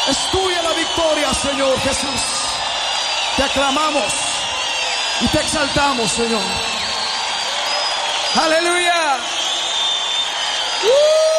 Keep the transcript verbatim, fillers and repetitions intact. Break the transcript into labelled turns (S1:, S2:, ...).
S1: Es tuya la victoria, Señor Jesús. Te aclamamos y te exaltamos, Señor. Aleluya. ¡Uh!